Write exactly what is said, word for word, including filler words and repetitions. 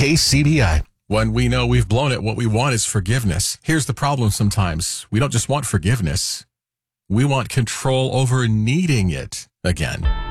K C B I. When we know we've blown it, what we want is forgiveness. Here's the problem sometimes. We don't just want forgiveness. We want control over needing it again.